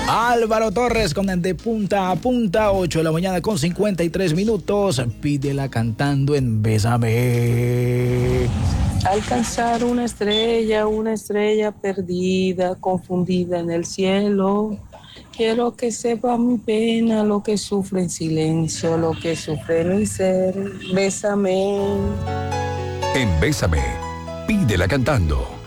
Álvaro Torres con De Punta a Punta, 8 de la mañana con 53 minutos. Pídela cantando en Bésame. Alcanzar una estrella perdida, confundida en el cielo. Quiero que sepa mi pena, lo que sufre en silencio, lo que sufre mi ser. Bésame. En Bésame, pídela cantando.